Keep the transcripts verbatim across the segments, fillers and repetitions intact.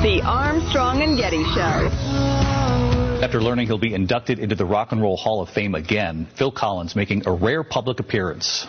The Armstrong and Getty Show. After learning he'll be inducted into the Rock and Roll Hall of Fame again, Phil Collins making a rare public appearance.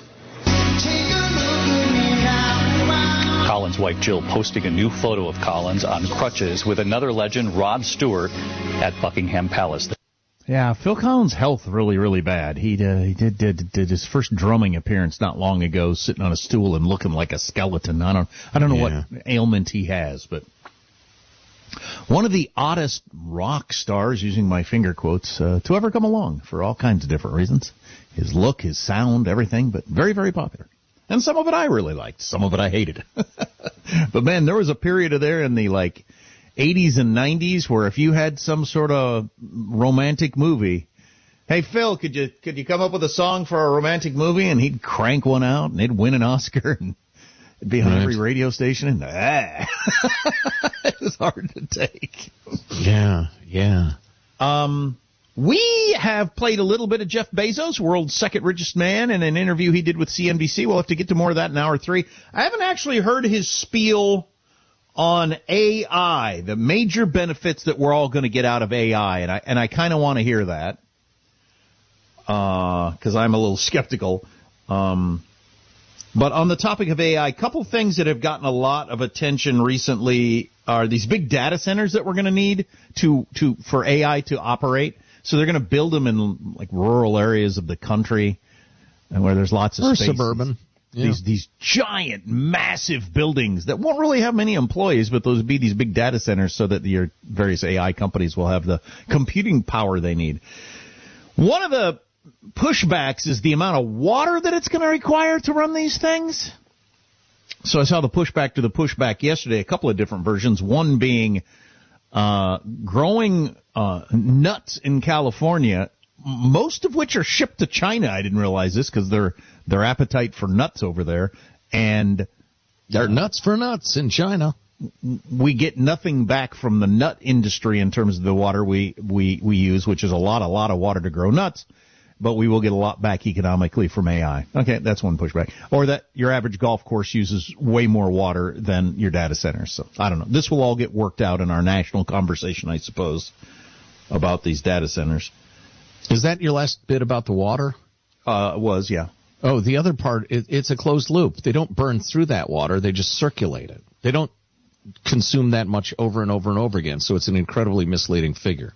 Collins' wife Jill posting a new photo of Collins on crutches with another legend, Rod Stewart, at Buckingham Palace. Yeah, Phil Collins' health really, really bad. He, uh, he did, did did his first drumming appearance not long ago, sitting on a stool and looking like a skeleton. I don't I don't know yeah. what ailment he has, but one of the oddest rock stars, using my finger quotes, uh, to ever come along for all kinds of different reasons. His look, his sound, everything, but very, very popular. And some of it I really liked. Some of it I hated. But, man, there was a period of there in the, like, eighties and nineties where if you had some sort of romantic movie, hey, Phil, could you could you come up with a song for a romantic movie? And he'd crank one out, and he'd win an Oscar, and it'd be on right. every radio station. And ah. It was hard to take. Yeah, yeah. Um... We have played a little bit of Jeff Bezos, world's second richest man, in an interview he did with C N B C. We'll have to get to more of that in hour three. I haven't actually heard his spiel on A I, the major benefits that we're all going to get out of A I, and I and I kind of want to hear that because uh, I'm a little skeptical. Um, but on the topic of A I, a couple things that have gotten a lot of attention recently are these big data centers that we're going to need to to for A I to operate. So they're going to build them in like rural areas of the country, and where there's lots of or space. Suburban. Yeah. These these giant, massive buildings that won't really have many employees, but those would be these big data centers so that your various A I companies will have the computing power they need. One of the pushbacks is the amount of water that it's going to require to run these things. So I saw the pushback to the pushback yesterday, a couple of different versions, one being uh growing uh nuts in California, most of which are shipped to China. I didn't realize this because their their appetite for nuts over there, and they're nuts for nuts in China. We get nothing back from the nut industry in terms of the water we we we use, which is a lot a lot of water to grow nuts, but we will get a lot back economically from A I. Okay, that's one pushback. Or that your average golf course uses way more water than your data centers. So, I don't know. This will all get worked out in our national conversation, I suppose, about these data centers. Is that your last bit about the water? Uh, it was, yeah. Oh, the other part, it, it's a closed loop. They don't burn through that water. They just circulate it. They don't consume that much over and over and over again, so it's an incredibly misleading figure.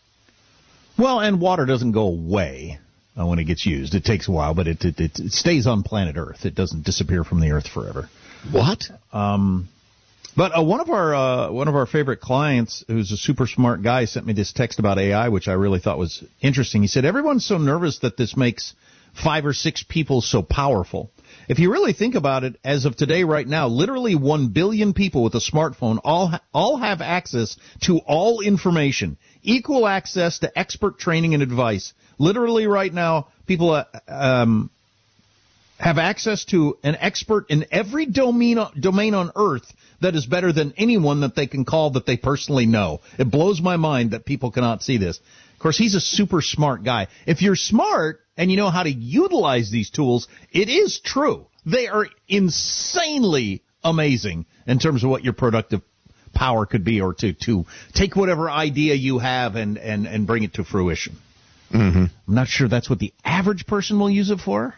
Well, and water doesn't go away uh, when it gets used. It takes a while, but it, it, it, it stays on planet Earth. It doesn't disappear from the Earth forever. What? Um... But uh, one of our uh, one of our favorite clients, who's a super smart guy, sent me this text about A I, which I really thought was interesting. He said, everyone's so nervous that this makes five or six people so powerful. If you really think about it, as of today, right now, literally one billion people with a smartphone all ha- all have access to all information, equal access to expert training and advice. Literally right now, people uh, um, have access to an expert in every domain domain on Earth that is better than anyone that they can call that they personally know. It blows my mind that people cannot see this. Of course, he's a super smart guy. If you're smart and you know how to utilize these tools, it is true. They are insanely amazing in terms of what your productive power could be, or to, to take whatever idea you have and, and, and bring it to fruition. Mm-hmm. I'm not sure that's what the average person will use it for.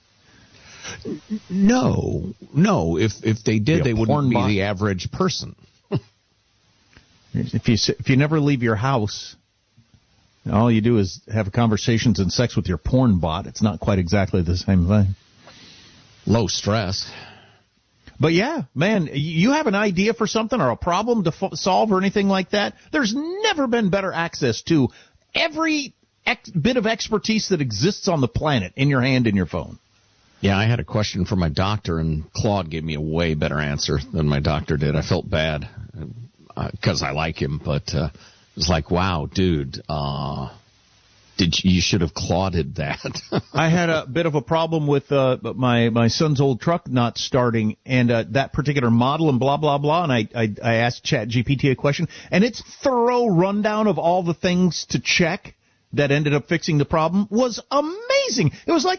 No, no. If if they did, Be they wouldn't be bot. the average person. If you if you never leave your house, all you do is have conversations and sex with your porn bot. It's not quite exactly the same thing. Low stress. But yeah, man, you have an idea for something or a problem to f- solve or anything like that. There's never been better access to every ex- bit of expertise that exists on the planet in your hand, in your phone. Yeah, I had a question for my doctor, and Claude gave me a way better answer than my doctor did. I felt bad because uh, I like him, but uh, it was like, wow, dude, uh, did you, you should have Clauded that. I had a bit of a problem with uh, my my son's old truck not starting, and uh, that particular model and blah, blah, blah, and I, I, I asked ChatGPT a question, and its thorough rundown of all the things to check that ended up fixing the problem was amazing. It was like